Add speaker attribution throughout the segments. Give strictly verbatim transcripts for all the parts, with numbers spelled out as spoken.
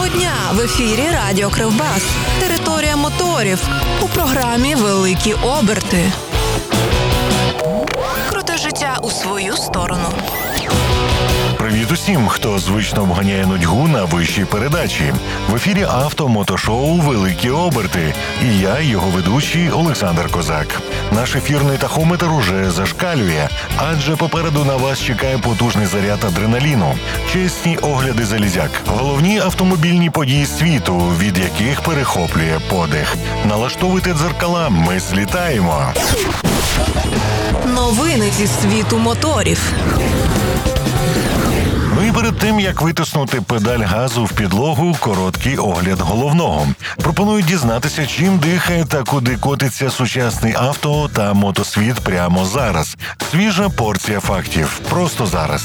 Speaker 1: Доброго дня! В ефірі Радіо Кривбас. Територія моторів. У програмі «Великі оберти». Круте життя у свою сторону.
Speaker 2: Привіт усім, хто звично обганяє нудьгу на вищій передачі. В ефірі авто-мотошоу «Великі оберти». І я, його ведучий Олександр Козак. Наш ефірний тахометр уже зашкалює, адже попереду на вас чекає потужний заряд адреналіну. Чесні огляди залізяк. Головні автомобільні події світу, від яких перехоплює подих. Налаштовуйте дзеркала, ми злітаємо.
Speaker 1: Новини зі світу моторів.
Speaker 2: Ну і перед тим, як витиснути педаль газу в підлогу, короткий огляд головного. Пропоную дізнатися, чим дихає та куди котиться сучасний авто та мотосвіт прямо зараз. Свіжа порція фактів. Просто зараз.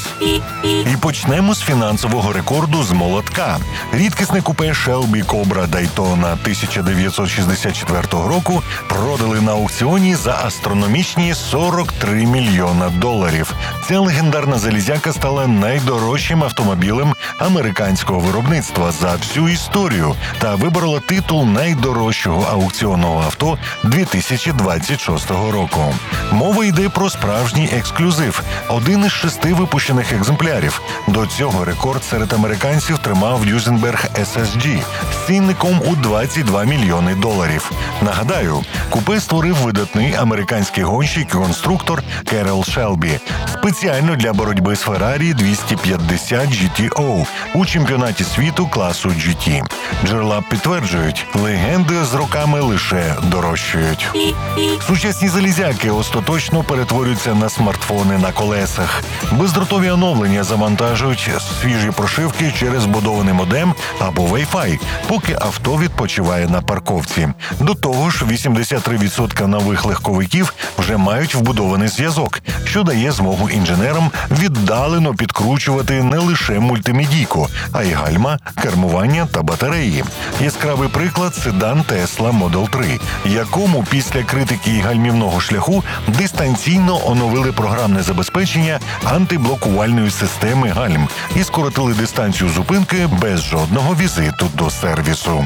Speaker 2: І почнемо з фінансового рекорду з молотка. Рідкісне купе Shelby Cobra Daytona тисяча дев'ятсот шістдесят четвертого року продали на аукціоні за астрономічні сорок три мільйона доларів. Ця легендарна залізяка стала найдорожчою автомобілем американського виробництва за всю історію та виборола титул найдорожчого аукціонного авто дві тисячі двадцять шостого року. Мова йде про справжній ексклюзив – один із шести випущених екземплярів. До цього рекорд серед американців тримав Duesenberg ес ес джі з цінником у двадцять два мільйони доларів. Нагадаю, купе створив видатний американський гонщик і конструктор Керол Шелбі спеціально для боротьби з Ferrari двісті п'ятдесят джі ті о у чемпіонаті світу класу джі ті. Джерела підтверджують, легенди з роками лише дорожчають. Сучасні залізяки остаточно перетворюються на смартфони на колесах. Бездротові оновлення завантажують свіжі прошивки через вбудований модем або Wi-Fi, поки авто відпочиває на парковці. До того ж, вісімдесят три відсотки нових легковиків вже мають вбудований зв'язок, що дає змогу інженерам віддалено підкручувати не лише мультимедійку, а й гальма, кермування та батареї. Яскравий приклад – седан Tesla Model три, якому після критики гальмівного шляху дистанційно оновили програмне забезпечення антиблокувальної системи гальм і скоротили дистанцію зупинки без жодного візиту до сервісу.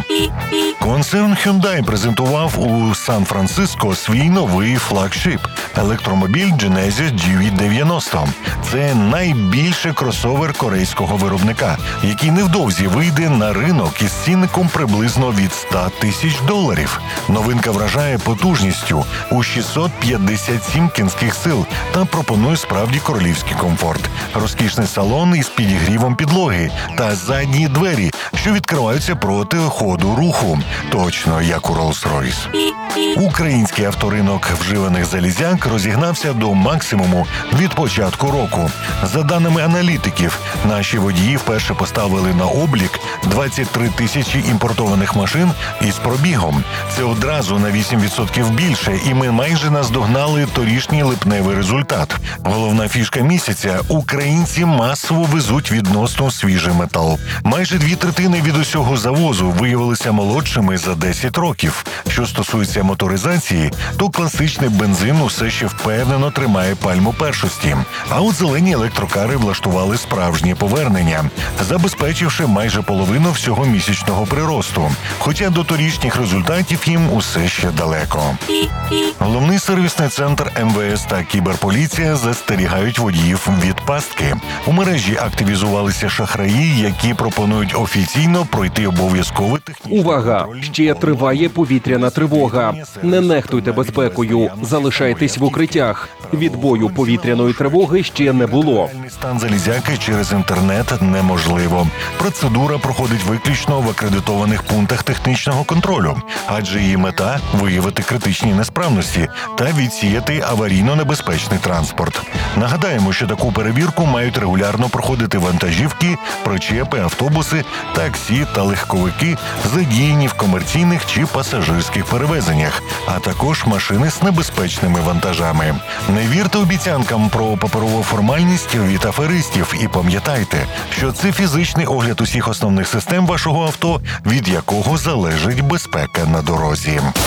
Speaker 2: Концерн Hyundai презентував у Сан-Франциско свій новий флагшип – електромобіль Genesis джі ві дев'яносто. Це найбільший кросовер корейського виробника, який невдовзі вийде на ринок із цінником приблизно від ста тисяч доларів. Новинка вражає потужністю у шістсот п'ятдесят сім кінських сил та пропонує справді королівський комфорт. Розкішний салон із підігрівом підлоги та задні двері, що відкриваються проти ходу руху. Точно, як у Rolls-Royce. Український авторинок вживаних залізяк розігнався до максимуму від початку року. За даними аналітиків, наші водії вперше поставили на облік двадцять три тисячі імпортованих машин із пробігом. Це одразу на вісім відсотків більше, і ми майже наздогнали торішній липневий результат. Головна фішка місяця – українці масово везуть відносно свіжий метал. Майже дві третини від усього завозу виявилися молодшими за десять років. Що стосується моторизації, то класичний бензин усе ще впевнено тримає пальму першості. А от зелені електрокари влаштували справжнє повернення, забезпечивши майже половину всього місячного приросту. Хоча до торішніх результатів їм усе ще далеко. Головний сервісний центр ем ве ес та кіберполіція застерігають водіїв від пастки. У мережі активізувалися шахраї, які пропонують офіційно пройти обов'язковий технічний
Speaker 3: Увага!
Speaker 2: контроль.
Speaker 3: Ще триває повітряна тривога. Не нехтуйте безпекою. Залишайтесь в укриттях. Відбою повітряної тривоги ще не було.
Speaker 2: Стан залізяки через інтернет неможливо. Процедура проходить виключно в акредитованих пунктах технічного контролю, адже її мета – виявити критичні несправності та відсіяти аварійно-небезпечний транспорт. Нагадаємо, що таку перевірку мають регулярно проходити вантажівки, причепи, автобуси, таксі та легковики, задіяні в комерційних чи пасажирських перевезеннях, а також машини з небезпечними вантажами. Не вірте обіцянкам про паперову формальність від аферистів і пам'ятайте, що це фізичний огляд усіх основних систем вашого авто, від якого залежить безпека на дорозі.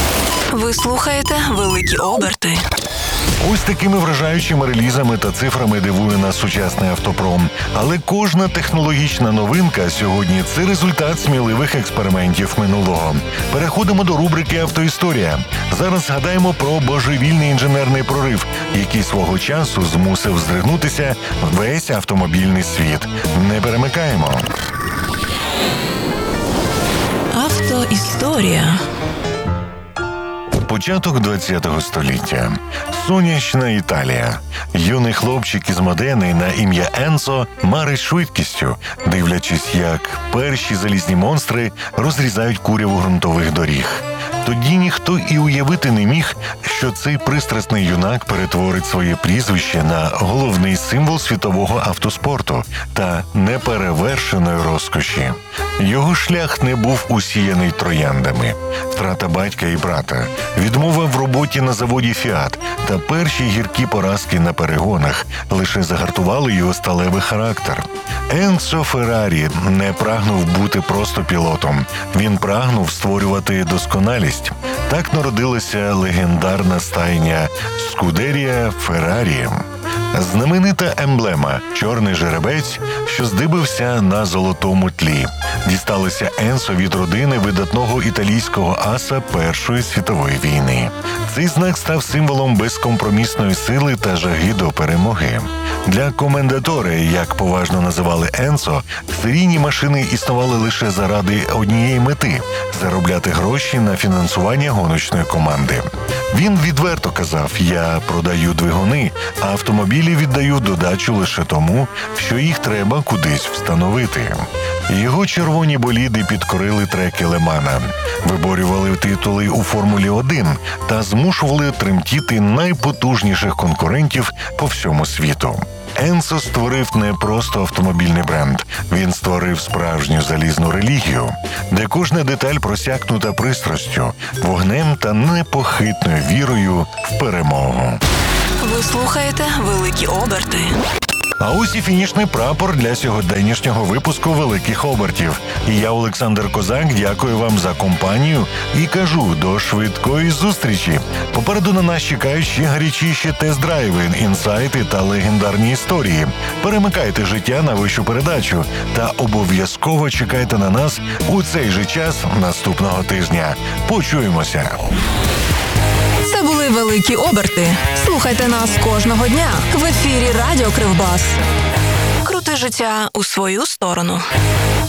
Speaker 1: Ви слухаєте «Великі оберти».
Speaker 2: Ось такими вражаючими релізами та цифрами дивує нас сучасний автопром. Але кожна технологічна новинка сьогодні – це результат сміливих експериментів минулого. Переходимо до рубрики «Автоісторія». Зараз згадаємо про божевільний інженерний прорив, який свого часу змусив здригнутися весь автомобільний світ. Не перемикаємо.
Speaker 1: Автоісторія.
Speaker 2: Початок ХХ століття. Сонячна Італія. Юний хлопчик із Модени на ім'я Енцо марить швидкістю, дивлячись, як перші залізні монстри розрізають куряву ґрунтових доріг. Тоді ніхто і уявити не міг, що цей пристрасний юнак перетворить своє прізвище на головний символ світового автоспорту та неперевершеної розкоші. Його шлях не був усіяний трояндами. Втрата батька і брата, відмова в роботі на заводі «Фіат» та перші гіркі поразки на перегонах лише загартували його сталевий характер. Енцо Феррарі не прагнув бути просто пілотом. Він прагнув створювати досконалість. Так народилася легендарна стайня «Скудерія Феррарі». Знаменита емблема – чорний жеребець, що здибився на золотому тлі. Дісталися Енцо від родини видатного італійського аса Першої світової війни. Цей знак став символом безкомпромісної сили та жаги до перемоги. Для комендаторе, як поважно називали Енцо, серійні машини існували лише заради однієї мети – заробляти гроші на фінансування гоночної команди. Він відверто казав: «Я продаю двигуни, а автомобілі віддаю додачу лише тому, що їх треба кудись встановити». Його червоні боліди підкорили треки Ле-Мана, виборювали титули у Формулі один та змушували тремтіти найпотужніших конкурентів по всьому світу. Енцо створив не просто автомобільний бренд, він створив справжню залізну релігію, де кожна деталь просякнута пристрастю, вогнем та непохитною вірою в перемогу.
Speaker 1: Ви слухаєте «Великі оберти».
Speaker 2: А ось і фінішний прапор для сьогоднішнього випуску «Великих обертів». І я, Олександр Козак, дякую вам за компанію і кажу до швидкої зустрічі. Попереду на нас чекають ще гарячіші тест-драйви, інсайти та легендарні історії. Перемикайте життя на вищу передачу та обов'язково чекайте на нас у цей же час наступного тижня. Почуємося!
Speaker 1: Це були «Великі оберти». Слухайте нас кожного дня в ефірі Радіо Кривбас. Крути життя у свою сторону.